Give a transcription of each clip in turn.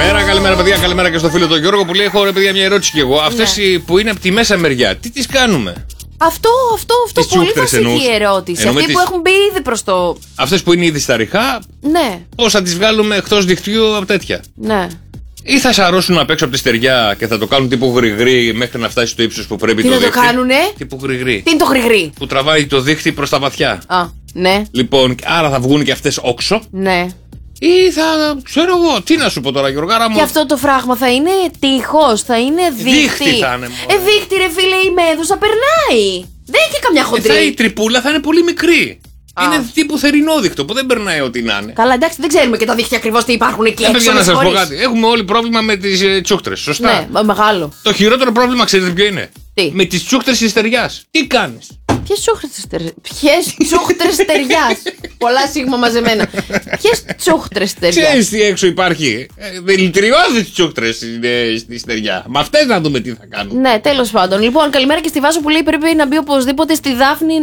Καλημέρα, παιδιά. Καλημέρα και στο φίλο τον Γιώργο που λέει: έχω ρε παιδιά μια ερώτηση κι εγώ. Αυτές που είναι από τη μέσα μεριά, τι τις κάνουμε? Αυτό πολύ βασική ερώτηση. Αυτοί που έχουν μπει ήδη προς το. Αυτές που είναι ήδη στα ριχά, ναι. Πώς θα τις βγάλουμε εκτός δικτύου από τέτοια? Ναι. Ή θα σαρώσουν απ' έξω από τη στεριά και θα το κάνουν τύπου γρηγρή μέχρι να φτάσει στο ύψος που πρέπει? Τι το να δίχτυ. το κάνουνε? Τύπου γρηγρή. Τι είναι το γρηγρή? Που τραβάει το δίχτυ προς τα βαθιά. Α, ναι. Λοιπόν, άρα θα βγουν και αυτές όξο. Ναι. Ή θα, ξέρω εγώ, τι να σου πω τώρα, Γιωργάρα μου. Και αυτό το φράγμα θα είναι τείχος, θα είναι δίχτυ. Δίχτυ θα είναι, δίχτυ ρε φίλε, η μέδουσα περνάει. Δεν έχει καμιά χοντρή. Η τρυπούλα θα είναι πολύ μικρή. Είναι τύπου θερινόδεικτο που δεν περνάει ό,τι να είναι. Καλά, εντάξει, δεν ξέρουμε και τα δίχτυα ακριβώς τι υπάρχουν εκεί έξω. Να σας πω κάτι. Έχουμε όλοι πρόβλημα με τις τσούχτρες. Σωστά. Ναι, μεγάλο. Το χειρότερο πρόβλημα, ξέρετε ποιο είναι? Τι? Με τις τσούχτρες της στεριάς. Τι κάνεις? Ποιες τσούχτρες στεριάς? Πολλά σίγμα μαζεμένα. Ποιες τσούχτρες στεριάς? Ξέρεις τι έξω υπάρχει? Δηλητηριώδεις τσούχτρες στη στεριά. Με αυτές να δούμε τι θα κάνουν. Ναι, τέλος πάντων. Λοιπόν, καλημέρα και στη Βάσο που λέει πρέπει να μπει οπωσδήποτε στη Δάφνη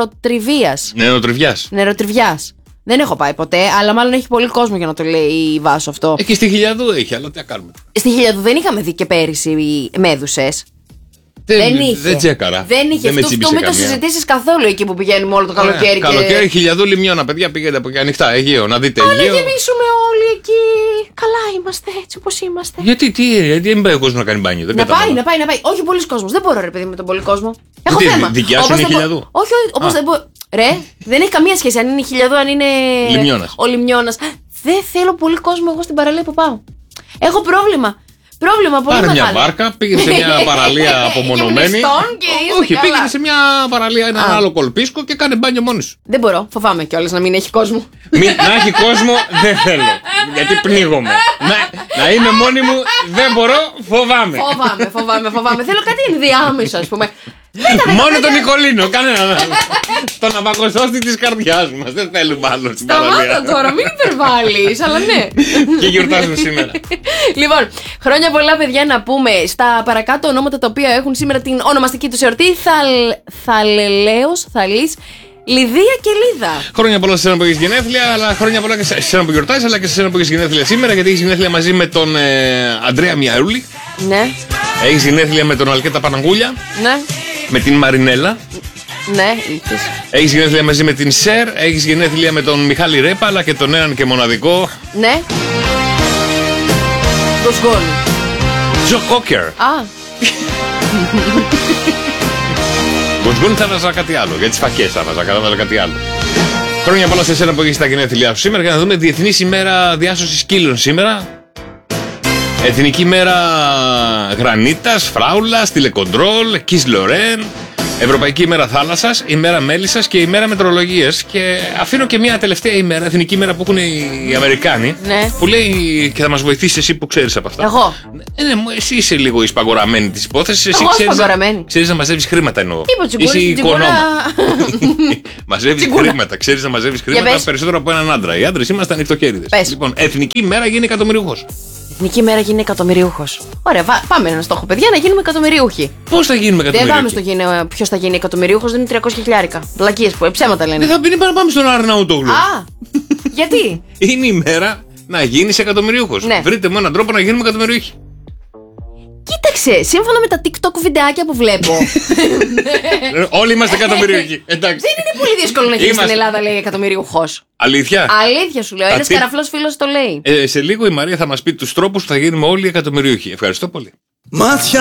Νεροτριβιάς. Δεν έχω πάει ποτέ, αλλά μάλλον έχει πολύ κόσμο για να το λέει η Βάσο αυτό. Εκεί στη Χιλιαδού έχει, αλλά τι να κάνουμε. Στη Χιλιαδού δεν είχαμε δει και πέρυσι μέδουσες. Δεν είχε. Δεν τσέκαρα. Δεν είχε. Αυτό μην το συζητήσεις καθόλου εκεί που πηγαίνουμε όλο το καλοκαίρι. Καλοκαίρι, Χιλιαδού, Λιμιώνα. Παιδιά, πήγαινε από εκεί ανοιχτά. Αιγαίο, να δείτε Αιγαίο. Να γεμίσουμε όλοι εκεί. Καλά είμαστε έτσι όπως είμαστε. Γιατί δεν πάει ο κόσμος να κάνει μπάνιο? Να πάει. Όχι πολλοί κόσμος. Δεν μπορώ ρε παιδί με τον πολύ κόσμο. Έχω θέμα. Δικιά σου είναι Χιλιαδού? Όχι, όπως δεν μπορώ. Ρε, δεν έχει καμία σχέση αν είναι Χιλιαδού, αν είναι ο Λιμιώνας. Δεν θέλω πολύ κόσμο εγώ στην παραλία που πάω. Έχω πρόβλημα πολύ μεγάλο. μεγάλο. Μια βάρκα, πήγαινε σε μια παραλία απομονωμένη. Όχι, πήγαινε σε μια παραλία, ένα άλλο κολπίσκο και κάνε μπάνιο μόνη σου. Δεν μπορώ, φοβάμαι κιόλας να μην έχει κόσμο. Να έχει κόσμο δεν θέλω. Γιατί πνίγομαι. Να είμαι μόνη μου δεν μπορώ, φοβάμαι. Φοβάμαι. Θέλω κάτι ενδιάμεσο, ας πούμε. Μόνο τον Νικολίνο, κανέναν άλλο. Τον απακοσώστη της καρδιάς μας. Δεν θέλουμε άλλο στην παραλία. Σταμάτα τώρα, μην υπερβάλλεις, αλλά ναι. Και γιορτάζουμε σήμερα. Λοιπόν, χρόνια πολλά παιδιά να πούμε στα παρακάτω ονόματα τα οποία έχουν σήμερα την ονομαστική τους εορτή. Θαλελαίος, Θαλής, Λιδία και Λίδα. Χρόνια πολλά σε εσένα που έχεις γενέθλια, αλλά χρόνια πολλά και σε εσένα που γιορτάζεις, αλλά και σε εσένα που έχεις γενέθλια σήμερα, γιατί έχεις γενέθλια μαζί με τον Αντρέα Μιαρούλη. Ναι. Έχεις γενέθλια με τον Αλκέτα Παναγούλια. Ναι. Με την Μαρινέλα. Ναι, έχεις γενέθλια μαζί με την Σερ. Έχεις γενέθλια με τον Μιχάλη Ρέπα, αλλά και τον έναν και μοναδικό. Ναι. Το Σγκόλ. Τζο Κόκερ. Κοσγκούν θα βάζα κάτι άλλο. Για τις φακές θα βάζα κάτι άλλο. Χρόνια πολλά σε εσένα που έχεις τα γενέθλιά σου σήμερα. Για να δούμε Διεθνής ημέρα διάσωσης σκύλων σήμερα. Εθνική μέρα γρανίτας, φράουλας, τηλεκοντρόλ, Kiss Lorraine. Ευρωπαϊκή ημέρα θάλασσας, ημέρα μέλισσας και ημέρα μετρολογίας. Και αφήνω και μια τελευταία ημέρα, εθνική ημέρα που έχουν οι Αμερικάνοι. Ναι. Που λέει και θα μας βοηθήσει εσύ που ξέρεις από αυτά. Εγώ. Ναι, εσύ είσαι λίγο η σπαγοραμένη της υπόθεσης. Εσύ ξέρεις να μαζεύεις χρήματα εννοώ. Είσαι οικονόμα. Μαζεύεις χρήματα. Ξέρεις να μαζεύεις χρήματα περισσότερο από έναν άντρα. Οι άντρες είμαστε ανοιχτοχέριδες. Λοιπόν, εθνική ημέρα γίνει εκατομμυριούχος. Εθνική μέρα γίνει εκατομμυριούχος. Ωραία, πάμε ένα στόχο, παιδιά, να γίνουμε εκατομμυριούχοι. Πώς θα γίνουμε εκατομμυριούχοι? Δεν πάμε στο ποιος θα γίνει εκατομμυριούχος, δίνει 300 χιλιάρικα. Βλακίες που ψέματα λένε. Δεν θα πει να πάμε στον Αρναούτογλου. Γιατί? Είναι η μέρα να γίνεις εκατομμυριούχος. Ναι. Βρείτε μου έναν τρόπο να γίνουμε εκατομμυριούχοι. Κοίταξε, σύμφωνα με τα TikTok βιντεάκια που βλέπω. Όλοι είμαστε εκατομμυριούχοι. Εντάξει. Δεν είναι πολύ δύσκολο να γίνει στην Ελλάδα, λέει, εκατομμυριούχος. Αλήθεια. Αλήθεια σου λέω. Ένας καραφλός φίλος το λέει. Σε λίγο η Μαρία θα μας πει τους τρόπους που θα γίνουμε όλοι εκατομμυριούχοι. Ευχαριστώ πολύ. Μάτια